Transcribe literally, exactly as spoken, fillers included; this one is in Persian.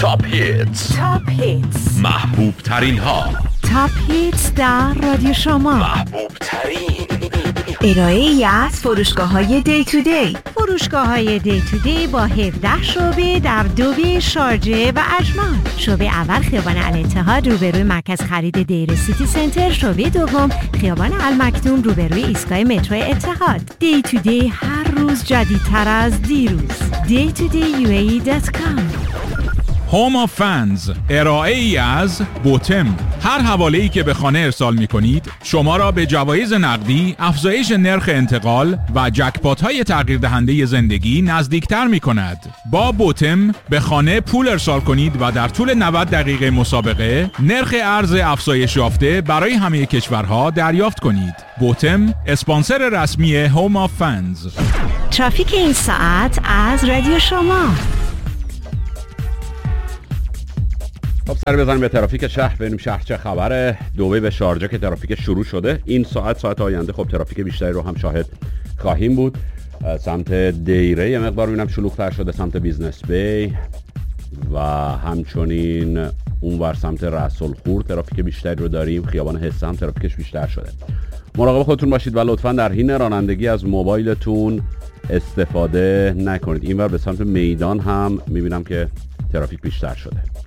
تاپ هیتس تاپ هیتس محبوب ترین ها تاپ هیتس در رادیو شما محبوب ترین ارائه ای از فروشگاه های دی تو دی. فروشگاه های دی تو دی با هفده شعبه در دوبه، شارجه و اجمان. شعبه اول خیابان الاتحاد روبروی مرکز خرید دیر سیتی سنتر. شعبه دوم خیابان المکتوم روبروی ایستگاه مترو اتحاد. دی تو دی هر روز جدیدتر از دیروز. دی تو دی یو ای ای دات کام. هوم آف فنز، ارائه ای از بوتم. هر حواله‌ای که به خانه ارسال می‌کنید شما را به جوایز نقدی، افزایش نرخ انتقال و جکپات‌های تغییر دهنده زندگی نزدیکتر می‌کند. با بوتم به خانه پول ارسال کنید و در طول نود دقیقه مسابقه نرخ ارز افزایش یافته برای همه کشورها دریافت کنید. بوتم، اسپانسر رسمی هوم آف فنز. ترافیک این ساعت از رادیو شما. خب سر بزنیم به ترافیک شهر، ببینیم شهر چه خبره. دبی به شارجه که ترافیک شروع شده این ساعت ساعت آینده خب ترافیک بیشتری رو هم شاهد خواهیم بود. سمت دیره یه مقدار ببینم شلوغ‌تر شده، سمت بیزنس بی و همچنین اونور سمت رأس الخور ترافیک بیشتری رو داریم. خیابان حصه هم ترافیکش بیشتر شده. مراقب خودتون باشید و لطفاً در حین رانندگی از موبایلتون استفاده نکنید. اینور به سمت میدان هم میبینم که ترافیک بیشتر شده.